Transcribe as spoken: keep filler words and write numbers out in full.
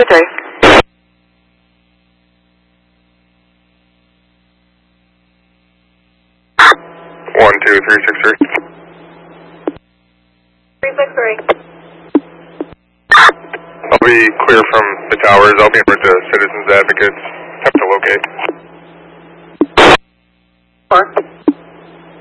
Cemetery. One, two, three, six, three. Three six three. I'll be clear from the towers. I'll be in with the Citizens Advocates. Have to locate. Four.